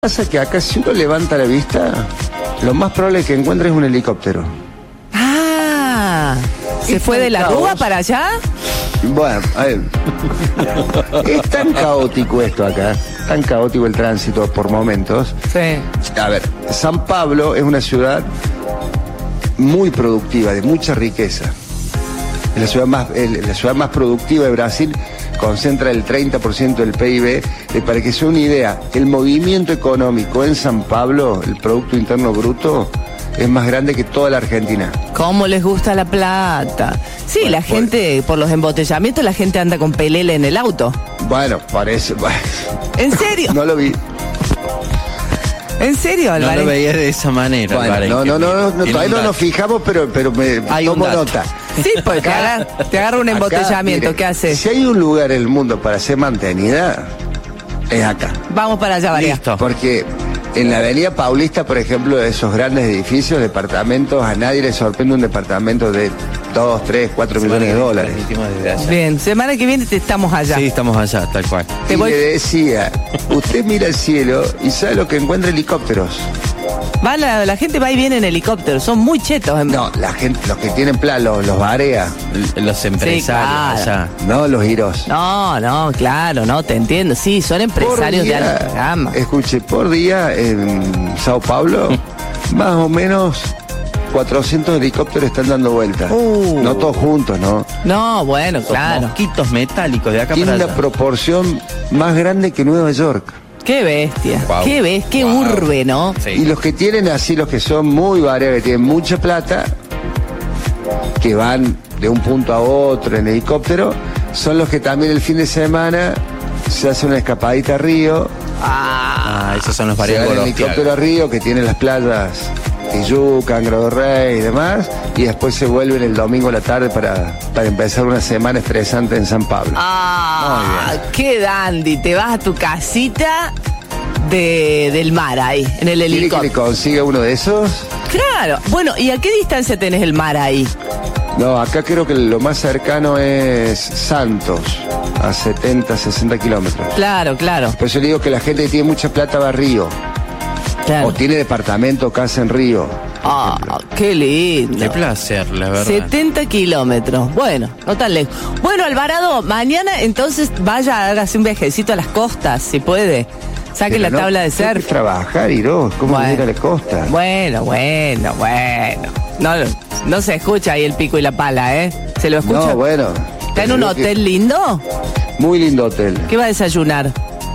Pasa que acá si uno levanta la vista, lo más probable es que encuentres un helicóptero. Ah, ¿se fue de la Rúa para allá? Bueno, a ver. Es tan caótico esto acá, tan caótico el tránsito por momentos. Sí. A ver, San Pablo es una ciudad muy productiva, de mucha riqueza. Es la ciudad más productiva de Brasil, concentra el 30% del PIB. Para que sea una idea, el movimiento económico en San Pablo, el Producto Interno Bruto, es más grande que toda la Argentina. ¿Cómo les gusta la plata? Sí, bueno, la gente, por los embotellamientos, la gente anda con pelele en el auto. Bueno, parece... Bueno. ¿En serio? No lo vi. ¿En serio, Álvarez? No lo veía de esa manera, bueno, Álvarez. Todavía no nos fijamos, pero me tomo nota. Sí, pues te agarra un embotellamiento, mire, ¿qué haces? Si hay un lugar en el mundo para ser mantenida, es acá. Vamos para allá, María. Listo. Porque en la Avenida Paulista, por ejemplo, esos grandes edificios, departamentos, a nadie le sorprende un departamento de 2, 3, 4 millones de dólares. Bien, semana que viene estamos allá. Sí, estamos allá, tal cual. Y le decía, usted mira el cielo y sabe lo que encuentra: helicópteros. La gente va y viene en helicóptero, son muy chetos. No, la gente, los que tienen plan, los Barea. Los empresarios, sí, claro. allá. No, los giros. No, claro, no, te entiendo. Sí, son empresarios de alta gama. Escuche, por día en Sao Paulo, más o menos 400 helicópteros están dando vueltas. No todos juntos, ¿no? No, bueno, Los claro. mosquitos metálicos de acá Tiene para una allá. proporción más grande que Nueva York. Qué bestia, Wow. qué urbe, ¿no? Sí. Y los que tienen así, los que son muy variados, que tienen mucha plata, que van de un punto a otro en helicóptero, son los que también el fin de semana se hace una escapadita a Río. Esos son los Se va en variados. helicóptero a Río, que tiene las playas Tijuca, Angra do Rey y demás, y después se vuelven el domingo a la tarde para empezar una semana estresante en San Pablo. Qué dandy, te vas a tu casita del mar ahí, en el ¿Quiere que helicóptero. le consiga uno de esos? Claro, bueno, ¿y a qué distancia tenés el mar ahí? No, acá creo que lo más cercano es Santos, a 70, 60 kilómetros. Claro. Por eso le digo que la gente que tiene mucha plata va a Río. Claro. O tiene departamento, casa en Río. Qué lindo. Qué placer, la verdad. 70 kilómetros. Bueno, no tan lejos. Bueno, Alvarado, mañana entonces vaya, hágase un viajecito a las costas, si puede. Saque Pero la tabla de hay surf. que trabajar, Iró. ¿Cómo Bueno. ir a la costa? Bueno. No se escucha ahí el pico y la pala, ¿eh? ¿Se lo escucha? No, bueno. ¿Está en un hotel lindo? Muy lindo hotel. ¿Qué va a desayunar?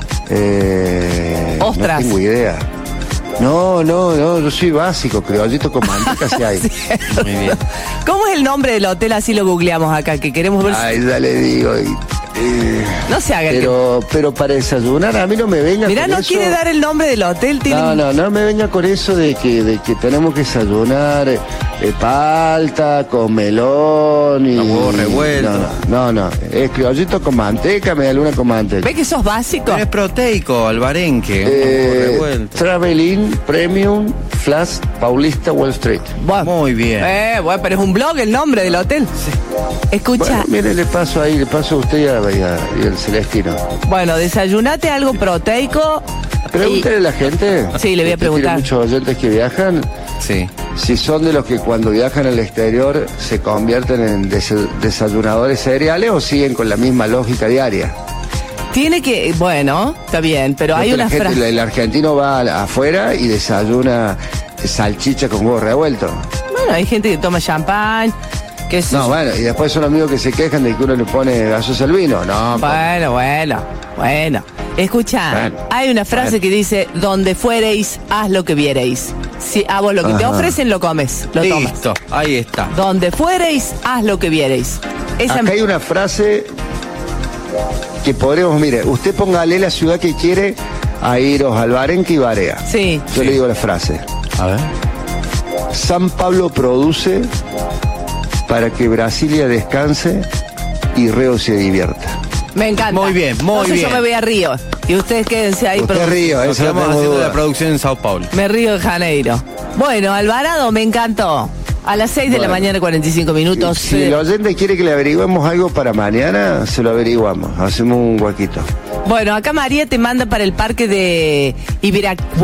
Ostras. No tengo idea. No, yo soy básico, criollito con manteca si hay. Muy bien. ¿Cómo es el nombre del hotel? Así lo googleamos acá, que queremos ver. Ay, ya le digo. No se haga pero para desayunar, a mí no me venga Mirá, con no eso. quiere dar el nombre del hotel. No me venga con eso de que tenemos que desayunar palta con melón y... Huevo revuelto. No, es criollito con manteca, media luna con manteca. ¿Ve que sos básico? Pero es proteico, albarenque. Revuelto. Traveling Premium Flash Paulista Wall Street. Bueno, Muy bien. bueno, pero es un blog el nombre del hotel. Escucha, Bueno, mire, le paso a usted y al Celestino. bueno, desayunate algo proteico. Pregúntale a la gente. Sí, le voy a Usted preguntar. Tiene muchos oyentes que viajan. Sí. Si son de los que cuando viajan al exterior se convierten en desayunadores cereales o siguen con la misma lógica diaria. Tiene que, bueno, está bien, pero hay una frase. El argentino va afuera y desayuna salchicha con huevo revuelto. Bueno, hay gente que toma champán, que es... No, bueno, y después son amigos que se quejan de que uno le pone gaseosa al vino. No, Bueno. Escucha, Bueno, hay una frase que dice: donde fuereis, haz lo que viereis. Si a vos lo que te Ajá. ofrecen lo comes, lo tomas. Listo, ahí está. Donde fuereis, haz lo que viereis. Esa acá hay una frase que podremos, mire, usted póngale la ciudad que quiere a Iros, Albarenque y Barea. Sí. Yo le digo la frase. A ver. San Pablo produce para que Brasilia descanse y Río se divierta. Me encanta. Muy bien, muy Entonces bien. yo me voy a Río. Y ustedes quédense ahí. Usted Río, Nos eso no quedamos tengo haciendo duda. la producción en Sao Paulo. Me Río de Janeiro. Bueno, Alvarado, me encantó. A las 6 de la Bueno. mañana, 45 minutos. Si el oyente quiere que le averigüemos algo para mañana, se lo averiguamos. Hacemos un huequito. Bueno, acá María te manda para el parque de Ibirapuera.